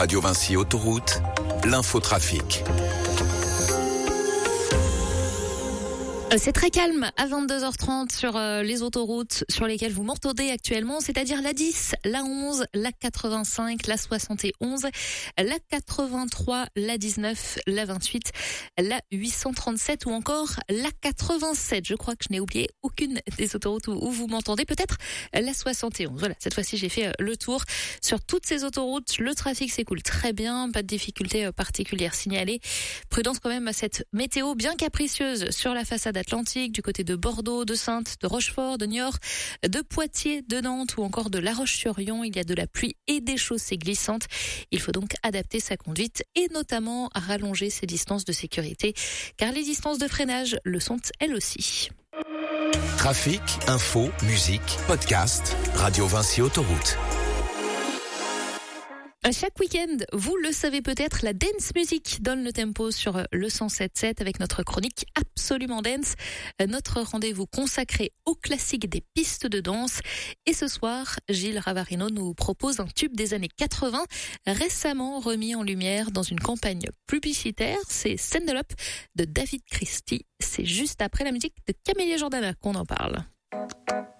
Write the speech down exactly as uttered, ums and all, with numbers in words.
Radio Vinci Autoroute, l'infotrafic. C'est très calme à vingt-deux heures trente sur euh, les autoroutes sur lesquelles vous m'entendez actuellement, c'est-à-dire la dix, la onze, la quatre-vingt-cinq, la soixante et onze, la quatre-vingt-trois, la dix-neuf, la vingt-huit, la huit cent trente-sept ou encore la quatre-vingt-sept. Je crois que je n'ai oublié aucune des autoroutes où, où vous m'entendez, peut-être la soixante et onze. Voilà, cette fois-ci j'ai fait le tour sur toutes ces autoroutes. Le trafic s'écoule très bien, pas de difficultés particulières signalées. Prudence quand même à cette météo bien capricieuse sur la façade Atlantique, du côté de Bordeaux, de Saintes, de Rochefort, de Niort, de Poitiers, de Nantes ou encore de La Roche-sur-Yon. Il y a de la pluie et des chaussées glissantes. Il faut donc adapter sa conduite et notamment rallonger ses distances de sécurité, car les distances de freinage le sont elles aussi. Trafic, info, musique, podcast, Radio Vinci Autoroute. Chaque week-end, vous le savez peut-être, la dance music donne le tempo sur le cent sept sept avec notre chronique Absolument Dance, notre rendez-vous consacré aux classiques des pistes de danse. Et ce soir, Gilles Ravarino nous propose un tube des années quatre-vingts, récemment remis en lumière dans une campagne publicitaire. C'est Stand Up de David Christie. C'est juste après la musique de Camélia Jordana qu'on en parle.